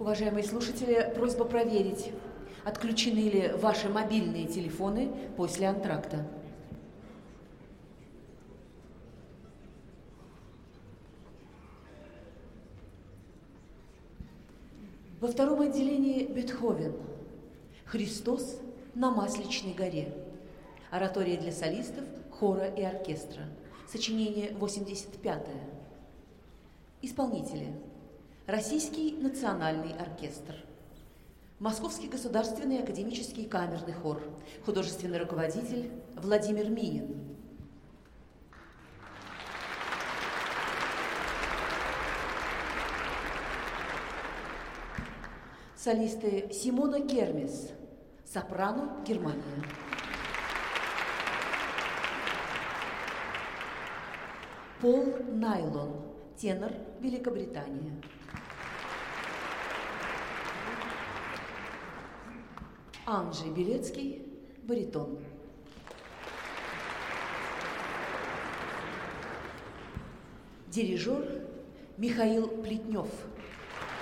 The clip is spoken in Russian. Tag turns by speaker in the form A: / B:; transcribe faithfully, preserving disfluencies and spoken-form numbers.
A: Уважаемые слушатели, просьба проверить, отключены ли ваши мобильные телефоны после антракта. Во втором отделении Бетховен. «Христос на Масличной горе». Оратория для солистов, хора и оркестра. Сочинение восемьдесят пятое. Исполнители. Российский национальный оркестр. Московский государственный академический камерный хор. Художественный руководитель Владимир Минин. Солисты Симона Кермес, сопрано, Германия. Пол Найлон, тенор, Великобритания. Анджей Белецкий, баритон. Дирижер Михаил Плетнев.